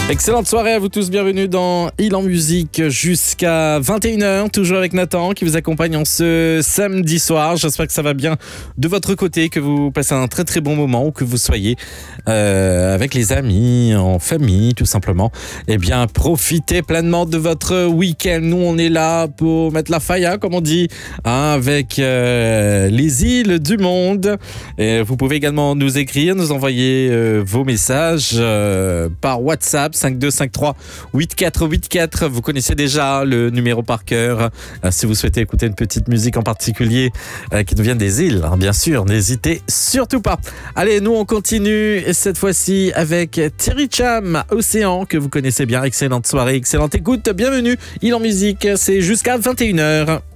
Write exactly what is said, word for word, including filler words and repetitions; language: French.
Excellente soirée à vous tous, bienvenue dans Il en musique jusqu'à vingt et une heures, toujours avec Nathan qui vous accompagne en ce samedi soir. J'espère que ça va bien de votre côté, que vous passez un très très bon moment ou que vous soyez euh, avec les amis, en famille tout simplement. Eh bien, profitez pleinement de votre week-end. Nous, on est là pour mettre la faïa, comme on dit, hein, avec euh, les îles du monde. Et vous pouvez également nous écrire, nous envoyer euh, vos messages euh, par WhatsApp. cinq deux cinq trois huit quatre huit quatre. Vous connaissez déjà le numéro par cœur. Euh, si vous souhaitez écouter une petite musique en particulier euh, qui nous vient des îles, hein, bien sûr, n'hésitez surtout pas. Allez, nous on continue cette fois-ci avec Thierry Cham, Océan, que vous connaissez bien. Excellente soirée, excellente écoute. Bienvenue, Il en musique, c'est jusqu'à vingt et une heures.